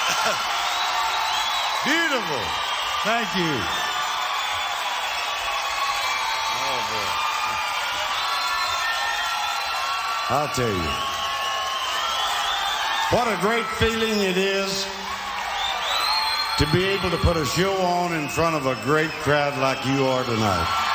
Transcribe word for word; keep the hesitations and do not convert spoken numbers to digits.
Beautiful. Thank you. Oh, boy. I'll tell you. What a great feeling it is to be able to put a show on in front of a great crowd like you are tonight.